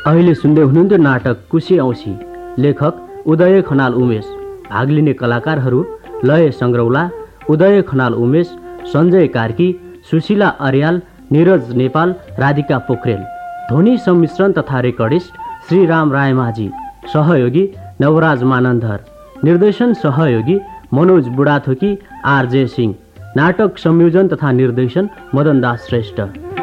अहिले सुन्दै हुनुहुन्थ्यो नाटक कुशी औँसी। लेखक उदय खनाल उमेश। भाग लिने कलाकारहरू लय सङ्ग्रौला, उदय खनाल उमेश, सञ्जय कार्की, सुशीला अर्याल, निरज नेपाल, राधिका पोखरेल। ध्वनि सम्मिश्रण तथा रेकर्डिस्ट श्रीराम रायमाझी। सहयोगी नवराज मानन्धर। निर्देशन सहयोगी मनोज बुढाथोकी, आरजे सिंह। नाटक संयोजन तथा निर्देशन मदन दास श्रेष्ठ।